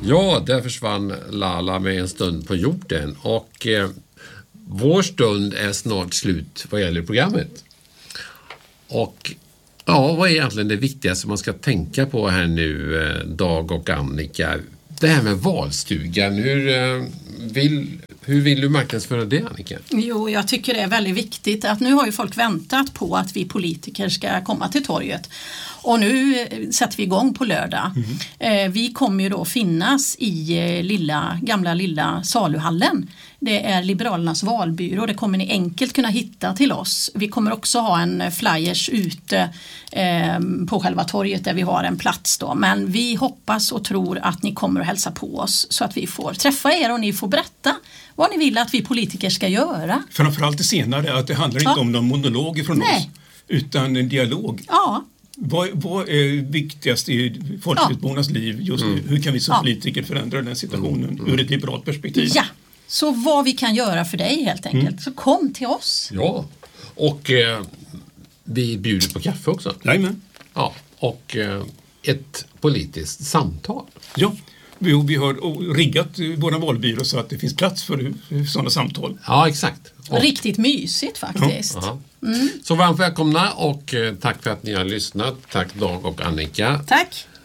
Ja, där försvann Lala med En stund på jorden och vår stund är snart slut vad gäller programmet. Och ja, vad är egentligen det viktigaste man ska tänka på här nu, Dag och Annika? Det här med valstugan, hur vill du marknadsföra det, Annika? Jo, jag tycker det är väldigt viktigt att nu har ju folk väntat på att vi politiker ska komma till torget. Och nu sätter vi igång på lördag. Vi kommer ju då finnas i gamla lilla saluhallen. Det är Liberalernas valbyrå. Det kommer ni enkelt kunna hitta till oss. Vi kommer också ha en flyers ute på själva torget där vi har en plats då. Men vi hoppas och tror att ni kommer att hälsa på oss så att vi får träffa er och ni får berätta vad ni vill att vi politiker ska göra. Framförallt det senare, att det handlar inte om någon monolog från oss utan en dialog. Ja. Vad är viktigast i folkbornas liv just nu? Hur kan vi som politiker förändra den situationen ur ett liberalt perspektiv? Ja, så vad vi kan göra för dig helt enkelt. Så kom till oss. Ja, och vi bjuder på kaffe också. Jajamän. Ja, och ett politiskt samtal. Ja, vi har riggat våra valbyrå så att det finns plats för sådana samtal. Ja, exakt. Och riktigt mysigt faktiskt. Ja. Så varmt välkomna och tack för att ni har lyssnat. Tack Dag och Annika. Tack.